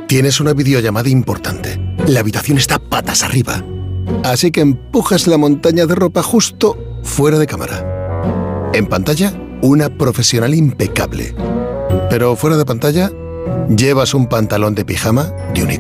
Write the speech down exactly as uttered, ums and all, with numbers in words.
Tienes una videollamada importante. La habitación está patas arriba. Así que empujas la montaña de ropa justo fuera de cámara. En pantalla, una profesional impecable. Pero fuera de pantalla, llevas un pantalón de pijama de unicornio.